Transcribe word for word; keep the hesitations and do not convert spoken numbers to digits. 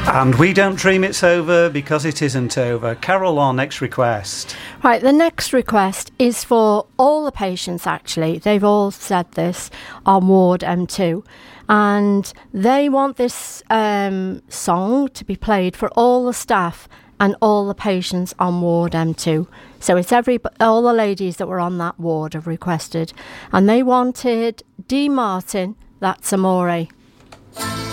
And we don't dream it's over because it isn't over. Carol, our next request. Right, the next request is for all the patients, actually. They've all said this on Ward M two. And they want this um, song to be played for all the staff and all the patients on Ward M two. So it's every all the ladies that were on that ward have requested. And they wanted Dean Martin, That's Amore.